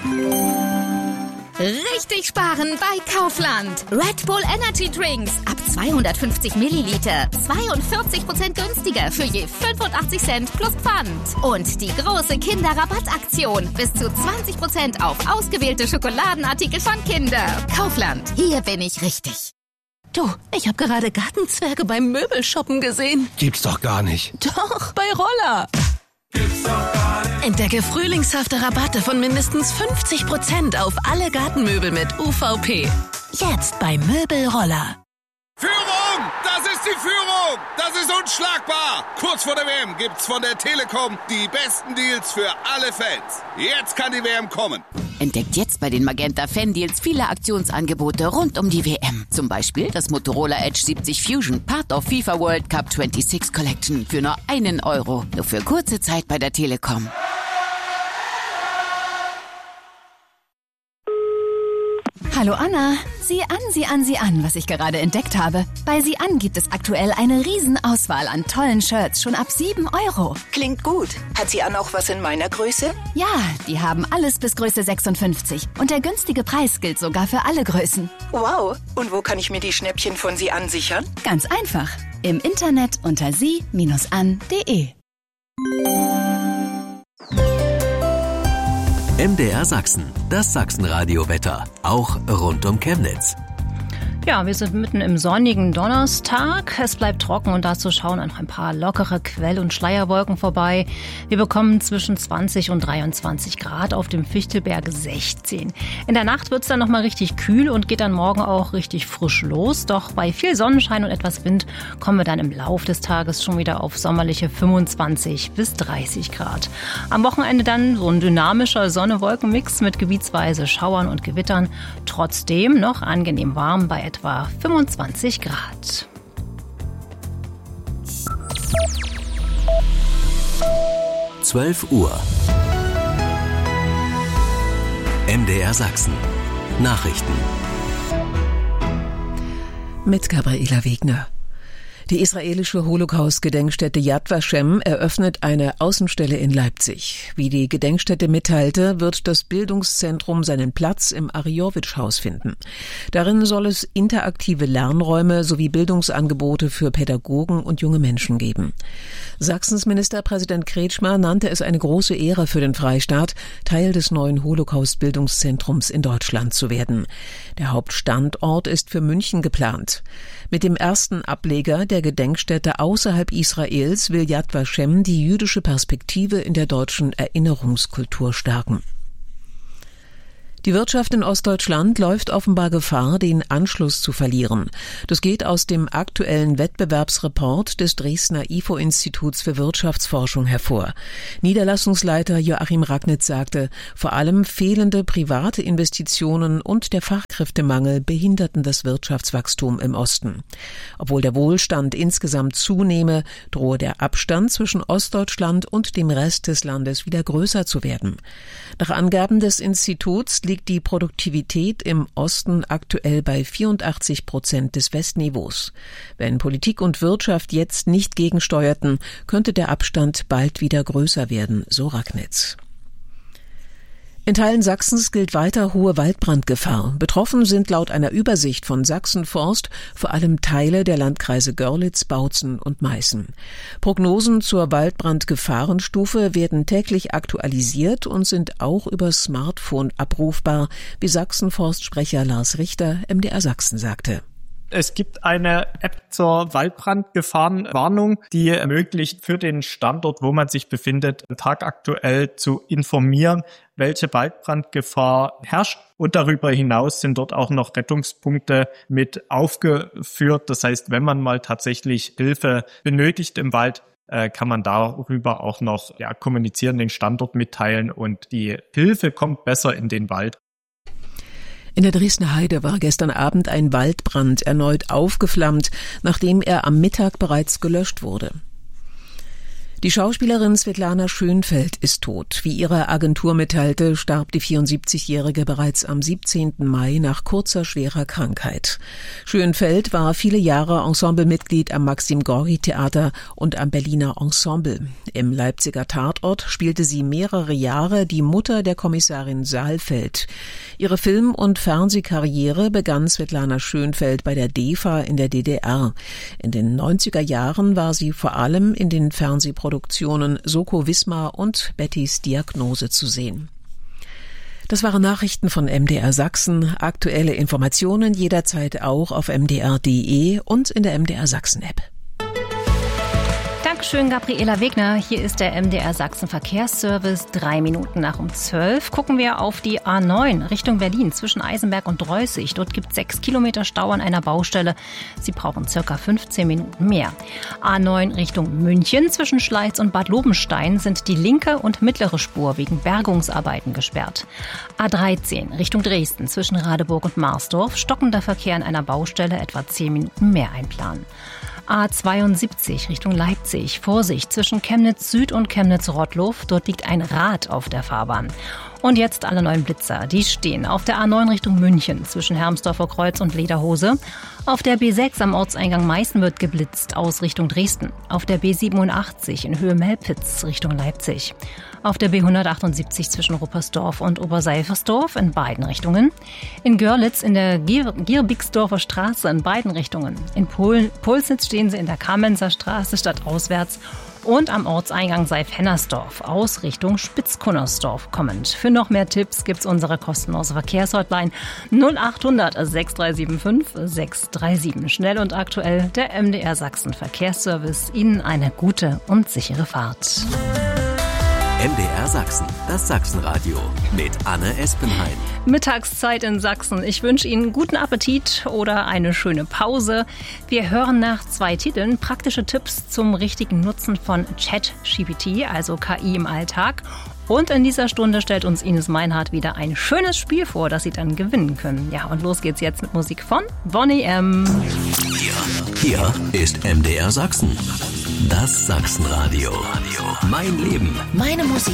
Richtig sparen bei Kaufland. Red Bull Energy Drinks ab 250 Milliliter. 42% günstiger für je 85 Cent plus Pfand. Und die große Kinderrabattaktion. Bis zu 20% auf ausgewählte Schokoladenartikel von Kinder. Kaufland. Hier bin ich richtig. Du, ich habe gerade Gartenzwerge beim Möbelshoppen gesehen. Gibt's doch gar nicht. Doch, bei Roller. Gibt's doch gar nicht. Entdecke frühlingshafte Rabatte von mindestens 50% auf alle Gartenmöbel mit UVP. Jetzt bei Möbelroller. Führung! Das ist die Führung! Das ist unschlagbar! Kurz vor der WM gibt's von der Telekom die besten Deals für alle Fans. Jetzt kann die WM kommen. Entdeckt jetzt bei den Magenta Fan Deals viele Aktionsangebote rund um die WM. Zum Beispiel das Motorola Edge 70 Fusion, Part of FIFA World Cup 26 Collection für nur €1. Nur für kurze Zeit bei der Telekom. Hallo Anna, sieh an, was ich gerade entdeckt habe. Bei Sie an gibt es aktuell eine Riesenauswahl an tollen Shirts, schon ab €7. Klingt gut. Hat sie an auch was in meiner Größe? Ja, die haben alles bis Größe 56. Und der günstige Preis gilt sogar für alle Größen. Wow. Und wo kann ich mir die Schnäppchen von Sie an sichern? Ganz einfach. Im Internet unter sie-an.de. MDR Sachsen, das Sachsenradio-Wetter, auch rund um Chemnitz. Ja, wir sind mitten im sonnigen Donnerstag. Es bleibt trocken und dazu schauen noch ein paar lockere Quell- und Schleierwolken vorbei. Wir bekommen zwischen 20 und 23 Grad, auf dem Fichtelberg 16. In der Nacht wird es dann nochmal richtig kühl und geht dann morgen auch richtig frisch los. Doch bei viel Sonnenschein und etwas Wind kommen wir dann im Lauf des Tages schon wieder auf sommerliche 25 bis 30 Grad. Am Wochenende dann so ein dynamischer Sonne-Wolken-Mix mit gebietsweise Schauern und Gewittern. Trotzdem noch angenehm warm bei etwa 25 Grad. (12 Uhr) MDR Sachsen. Nachrichten. Mit Gabriela Wegner. Die israelische Holocaust-Gedenkstätte Yad Vashem eröffnet eine Außenstelle in Leipzig. Wie die Gedenkstätte mitteilte, wird das Bildungszentrum seinen Platz im Ariyowitsch-Haus finden. Darin soll es interaktive Lernräume sowie Bildungsangebote für Pädagogen und junge Menschen geben. Sachsens Ministerpräsident Kretschmer nannte es eine große Ehre für den Freistaat, Teil des neuen Holocaust-Bildungszentrums in Deutschland zu werden. Der Hauptstandort ist für München geplant. Mit dem ersten Ableger der Gedenkstätte außerhalb Israels will Yad Vashem die jüdische Perspektive in der deutschen Erinnerungskultur stärken. Die Wirtschaft in Ostdeutschland läuft offenbar Gefahr, den Anschluss zu verlieren. Das geht aus dem aktuellen Wettbewerbsreport des Dresdner IFO-Instituts für Wirtschaftsforschung hervor. Niederlassungsleiter Joachim Ragnitz sagte, vor allem fehlende private Investitionen und der Fachkräftemangel behinderten das Wirtschaftswachstum im Osten. Obwohl der Wohlstand insgesamt zunehme, drohe der Abstand zwischen Ostdeutschland und dem Rest des Landes wieder größer zu werden. Nach Angaben des Instituts liegt die Produktivität im Osten aktuell bei 84% des Westniveaus. Wenn Politik und Wirtschaft jetzt nicht gegensteuerten, könnte der Abstand bald wieder größer werden, so Ragnitz. In Teilen Sachsens gilt weiter hohe Waldbrandgefahr. Betroffen sind laut einer Übersicht von Sachsen-Forst vor allem Teile der Landkreise Görlitz, Bautzen und Meißen. Prognosen zur Waldbrandgefahrenstufe werden täglich aktualisiert und sind auch über Smartphone abrufbar, wie Sachsen-Forst-Sprecher Lars Richter MDR Sachsen sagte. Es gibt eine App zur Waldbrandgefahrenwarnung, die ermöglicht, für den Standort, wo man sich befindet, tagaktuell zu informieren, welche Waldbrandgefahr herrscht. Und darüber hinaus sind dort auch noch Rettungspunkte mit aufgeführt. Das heißt, wenn man mal tatsächlich Hilfe benötigt im Wald, kann man darüber auch noch kommunizieren, den Standort mitteilen und die Hilfe kommt besser in den Wald. In der Dresdner Heide war gestern Abend ein Waldbrand erneut aufgeflammt, nachdem er am Mittag bereits gelöscht wurde. Die Schauspielerin Svetlana Schönfeld ist tot. Wie ihre Agentur mitteilte, starb die 74-Jährige bereits am 17. Mai nach kurzer, schwerer Krankheit. Schönfeld war viele Jahre Ensemblemitglied am Maxim-Gorki-Theater und am Berliner Ensemble. Im Leipziger Tatort spielte sie mehrere Jahre die Mutter der Kommissarin Saalfeld. Ihre Film- und Fernsehkarriere begann Svetlana Schönfeld bei der DEFA in der DDR. In den 90er Jahren war sie vor allem in den Fernsehproduktionen Soko Wismar und Bettys Diagnose zu sehen. Das waren Nachrichten von MDR Sachsen. Aktuelle Informationen jederzeit auch auf mdr.de und in der MDR Sachsen App. Dankeschön, Gabriela Wegner. Hier ist der MDR Sachsen Verkehrsservice. 3 Minuten nach um 12 gucken wir auf die A9 Richtung Berlin zwischen Eisenberg und Dreußig. Dort gibt es 6 Kilometer Stau an einer Baustelle. Sie brauchen circa 15 Minuten mehr. A9 Richtung München zwischen Schleiz und Bad Lobenstein sind die linke und mittlere Spur wegen Bergungsarbeiten gesperrt. A13 Richtung Dresden zwischen Radeburg und Marsdorf. Stockender Verkehr an einer Baustelle, etwa 10 Minuten mehr einplanen. A72 Richtung Leipzig. Vorsicht zwischen Chemnitz Süd und Chemnitz Rottlow. Dort liegt ein Rad auf der Fahrbahn. Und jetzt alle neuen Blitzer. Die stehen auf der A9 Richtung München zwischen Hermsdorfer Kreuz und Lederhose. Auf der B6 am Ortseingang Meißen wird geblitzt aus Richtung Dresden. Auf der B87 in Höhe Melpitz Richtung Leipzig. Auf der B178 zwischen Ruppersdorf und Oberseifersdorf in beiden Richtungen. In Görlitz in der Gierbigsdorfer Straße in beiden Richtungen. In Pulsnitz stehen sie in der Kamenzer Straße stadtauswärts. Und am Ortseingang Seif-Hennersdorf aus Richtung Spitzkunnersdorf kommend. Für noch mehr Tipps gibt's unsere kostenlose Verkehrshotline 0800 6375 637. Schnell und aktuell der MDR Sachsen Verkehrsservice. Ihnen eine gute und sichere Fahrt. MDR Sachsen, das Sachsenradio mit Anne Espenheim. Mittagszeit in Sachsen. Ich wünsche Ihnen guten Appetit oder eine schöne Pause. Wir hören nach 2 Titeln praktische Tipps zum richtigen Nutzen von ChatGPT, also KI im Alltag. Und in dieser Stunde stellt uns Ines Meinhardt wieder ein schönes Spiel vor, das Sie dann gewinnen können. Ja, und los geht's jetzt mit Musik von Bonnie M. Hier ist MDR Sachsen. Das Sachsenradio. Mein Leben. Meine Musik.